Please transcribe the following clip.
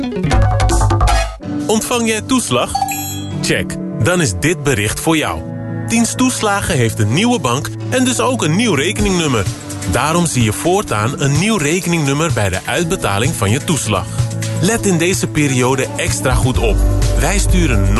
Ontvang jij toeslag? Check, dan is dit bericht voor jou. Dienst Toeslagen heeft een nieuwe bank en dus ook een nieuw rekeningnummer. Daarom zie je voortaan een nieuw rekeningnummer bij de uitbetaling van je toeslag. Let in deze periode extra goed op. Wij sturen